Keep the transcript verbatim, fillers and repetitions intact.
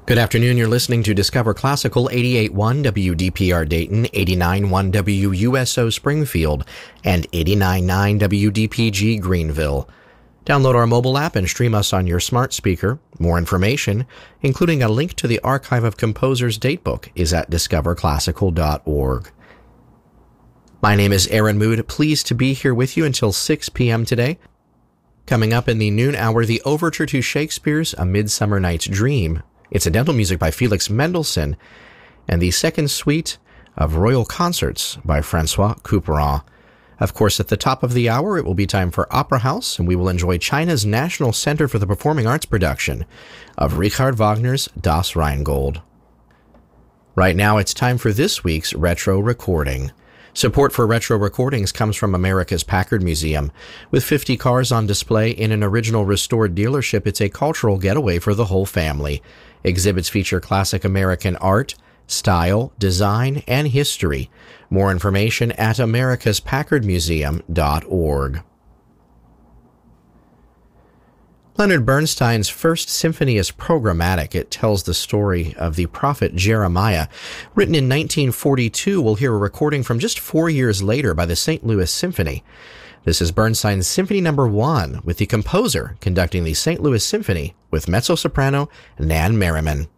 Good afternoon. You're listening to Discover Classical eighty-eight point one W D P R Dayton, eighty-nine point one W U S O Springfield, and eighty-nine point nine W D P G Greenville. Download our mobile app and stream us on your smart speaker. More information, including a link to the Archive of Composers Datebook, is at discover classical dot org. My name is Aaron Mood. Pleased to be here with you until six p.m. today. Coming up in the noon hour, the Overture to Shakespeare's A Midsummer Night's Dream, incidental music by Felix Mendelssohn, and the second suite of Royal Concerts by Francois Couperin. Of course, at the top of the hour, it will be time for Opera House, and we will enjoy China's National Center for the Performing Arts production of Richard Wagner's Das Rheingold. Right now, it's time for this week's Retro Recording. Support for retro recordings comes from America's Packard Museum. With fifty cars on display in an original restored dealership, it's a cultural getaway for the whole family. Exhibits feature classic American art, style, design, and history. More information at americas packard museum dot org. Leonard Bernstein's First Symphony is programmatic. It tells the story of the prophet Jeremiah. Written in nineteen forty-two, we'll hear a recording from just four years later by the Saint Louis Symphony. This is Bernstein's Symphony Number One, with the composer conducting the Saint Louis Symphony with mezzo-soprano Nan Merriman.